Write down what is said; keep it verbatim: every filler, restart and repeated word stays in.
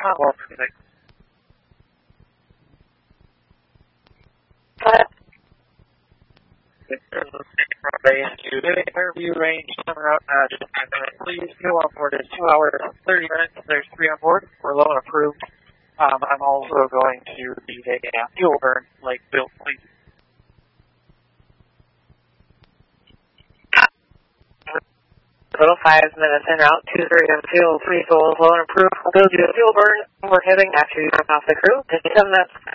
Commonwealth six. What? Runway into Fairview Range, number out, uh, just five minutes, please. Fuel on board is two hours, thirty minutes. There's three on board. We're low and approved. Um, I'm also going to leave a uh, fuel burn, like, built, please. Little five minutes en route, two three on fuel, three souls, low and approved. We'll do a fuel burn. We're heading after you turn off the crew. fifty-seven minutes.